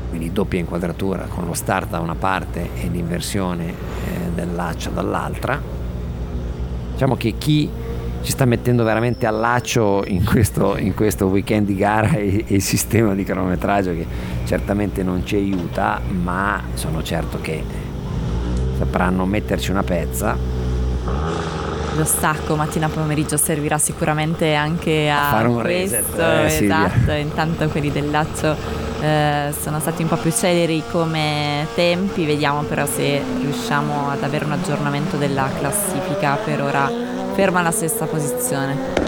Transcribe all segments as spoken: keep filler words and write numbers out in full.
quindi doppia inquadratura con lo start da una parte e l'inversione eh, del laccio dall'altra. Diciamo che chi ci sta mettendo veramente a laccio in questo, in questo weekend di gara e il sistema di cronometraggio, che certamente non ci aiuta, ma sono certo che sapranno metterci una pezza. Lo stacco mattina pomeriggio servirà sicuramente anche a, a fare un questo, reset, eh, esatto. Intanto quelli del laccio eh, sono stati un po' più celeri come tempi, vediamo però se riusciamo ad avere un aggiornamento della classifica. Per ora ferma alla sesta posizione.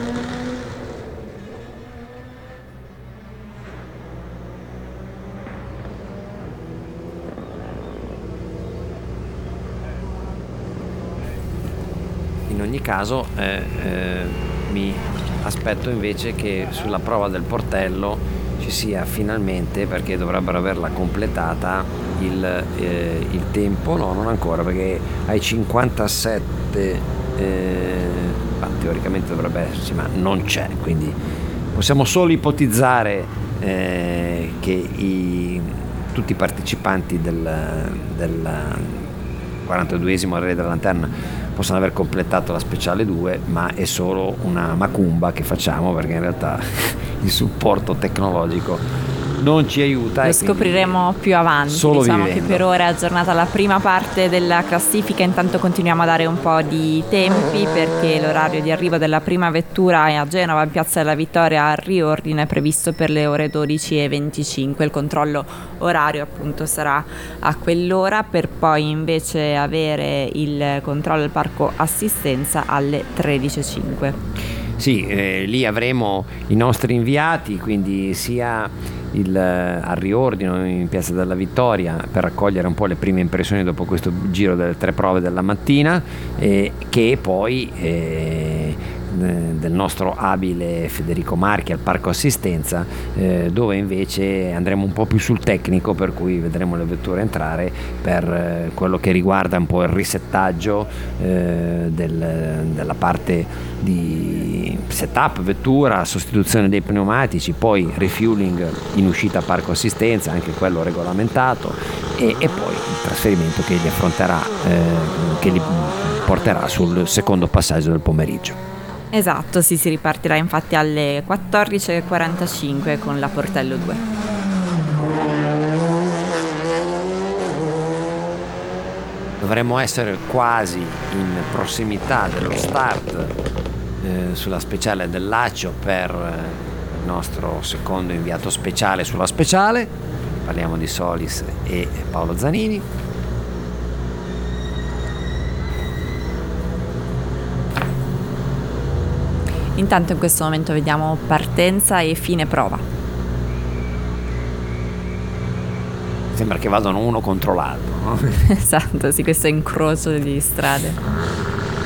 In ogni caso eh, eh, mi aspetto invece che sulla prova del portello ci sia finalmente, perché dovrebbero averla completata, il, eh, il tempo, no non ancora, perché ai cinquantasette eh, ma teoricamente dovrebbe esserci, ma non c'è, quindi possiamo solo ipotizzare eh, che i, tutti i partecipanti del, del quarantaduesimo Rally della Lanterna possono aver completato la speciale due, ma è solo una macumba che facciamo, perché in realtà il supporto tecnologico non ci aiuta. Lo scopriremo più avanti. Diciamo vivendo. Che per ora è aggiornata la prima parte della classifica. Intanto continuiamo a dare un po' di tempi, perché l'orario di arrivo della prima vettura a Genova in Piazza della Vittoria al riordine è previsto per le ore dodici e venticinque. Il controllo orario appunto sarà a quell'ora, per poi invece avere il controllo del parco assistenza alle tredici e cinque. Sì, eh, lì avremo i nostri inviati, quindi sia il, al riordino in Piazza della Vittoria per raccogliere un po' le prime impressioni dopo questo giro delle tre prove della mattina, eh, che poi eh, del nostro abile Federico Marchi al parco assistenza, eh, dove invece andremo un po' più sul tecnico, per cui vedremo le vetture entrare per eh, quello che riguarda un po' il risettaggio eh, del, della parte di setup vettura, sostituzione dei pneumatici, poi refueling in uscita parco assistenza, anche quello regolamentato, e, e poi il trasferimento che li affronterà, eh, che li porterà sul secondo passaggio del pomeriggio. Esatto, sì, si ripartirà infatti alle quattordici e quarantacinque con la Portello due. Dovremmo essere quasi in prossimità dello start eh, sulla speciale del Lacio per eh, il nostro secondo inviato speciale sulla speciale. Parliamo di Solis e Paolo Zanini. Intanto in questo momento vediamo partenza e fine prova. Sembra che vadano uno contro l'altro, no? Esatto, sì, questo incrocio di strade.